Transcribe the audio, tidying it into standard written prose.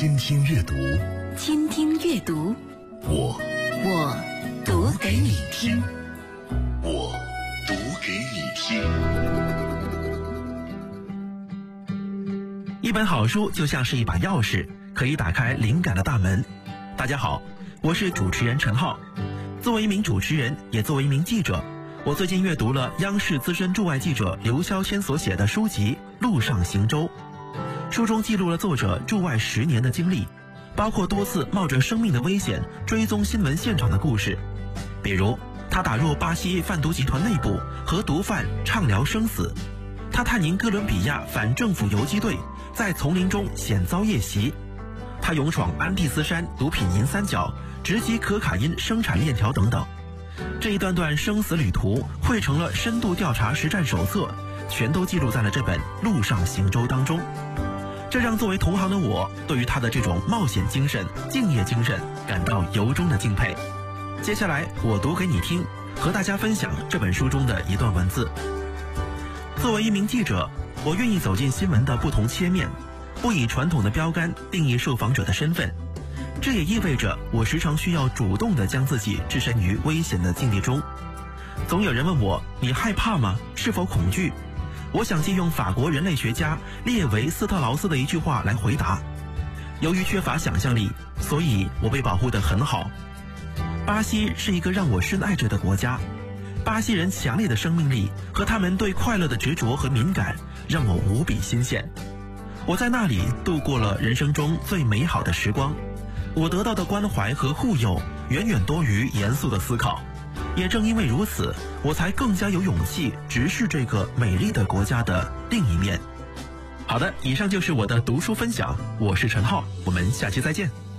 倾听阅读， 倾听阅读， 我读给你听， 我读给你听。 一本好书就像是一把钥匙，可以打开灵感的大门。大家好，我是主持人陈浩。作为一名主持人，也作为一名记者，我最近阅读了央视资深驻外记者刘霄谦所写的书籍《陆上行舟》。书中记录了作者驻外10年的经历，包括多次冒着生命的危险追踪新闻现场的故事，比如他打入巴西贩毒集团内部，和毒贩畅聊生死；他探宁哥伦比亚反政府游击队，在丛林中险遭夜袭；他勇闯安第斯山毒品银三角，直击可卡因生产链条等等。这一段段生死旅途汇成了深度调查实战手册，全都记录在了这本《陆上行舟》当中。这让作为同行的我，对于他的这种冒险精神、敬业精神感到由衷的敬佩。接下来我读给你听，和大家分享这本书中的一段文字。作为一名记者，我愿意走进新闻的不同切面，不以传统的标杆定义受访者的身份。这也意味着我时常需要主动地将自己置身于危险的境地中。总有人问我，你害怕吗？是否恐惧？我想借用法国人类学家列维斯特劳斯的一句话来回答：由于缺乏想象力，所以我被保护得很好。巴西是一个让我深爱着的国家，巴西人强烈的生命力和他们对快乐的执着和敏感让我无比新鲜。我在那里度过了人生中最美好的时光，我得到的关怀和护佑远远多于严肃的思考。也正因为如此，我才更加有勇气直视这个美丽的国家的另一面。好的，以上就是我的读书分享，我是陈浩，我们下期再见。